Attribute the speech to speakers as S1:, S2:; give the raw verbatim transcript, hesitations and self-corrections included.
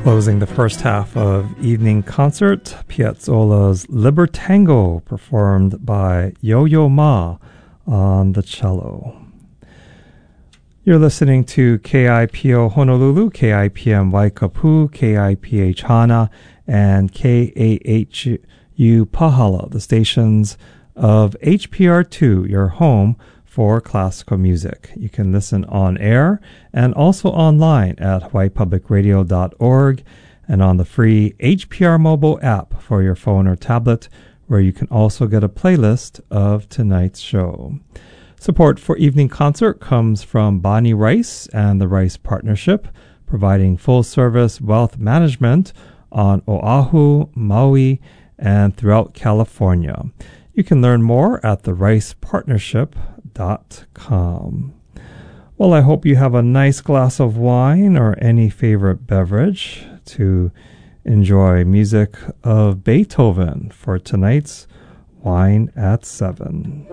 S1: Closing the first half of Evening Concert, Piazzolla's Libertango, performed by Yo-Yo Ma on the cello. You're listening to K I P O Honolulu, K I P M Waikapu, K I P H Hana, and K A H U Pahala, the stations of H P R two, your home for classical music. You can listen on air and also online at hawaii public radio dot org and on the free H P R mobile app for your phone or tablet, where you can also get a playlist of tonight's show. Support for Evening Concert comes from Bonnie Rice and the Rice Partnership, providing full-service wealth management on Oahu, Maui, and throughout California. You can learn more at the rice partnership dot com. Well, I hope you have a nice glass of wine or any favorite beverage to enjoy music of Beethoven for tonight's Wine at Seven.